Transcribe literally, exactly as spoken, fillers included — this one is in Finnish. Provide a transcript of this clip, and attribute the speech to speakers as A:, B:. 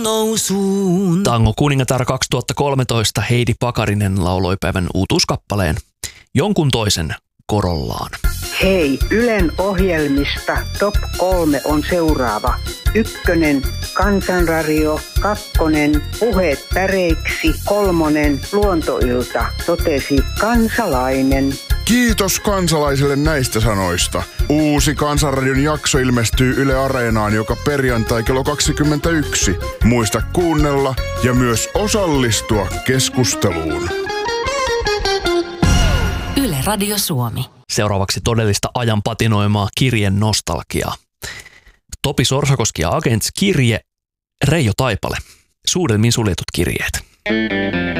A: nousuun.
B: Tango kuningatar kaksituhattakolmetoista Heidi Pakarinen lauloi päivän uutuuskappaleen Jonkun toisen korollaan.
C: Hei, Ylen ohjelmista top kolme on seuraava. Ykkönen, Kansanradio, kakkonen, Puheet päreiksi, kolmonen, Luontoilta, totesi kansalainen.
D: Kiitos kansalaisille näistä sanoista. Uusi Kansanradion jakso ilmestyy Yle Areenaan joka perjantai kello kaksikymmentäyksi. Muista kuunnella ja myös osallistua keskusteluun.
A: Yle Radio Suomi.
B: Seuraavaksi todellista ajan patinoimaa kirjen nostalgiaa. Topi Sorsakoski ja Agents kirje Reijo Taipale. Suudelmiin suljetut kirjeet.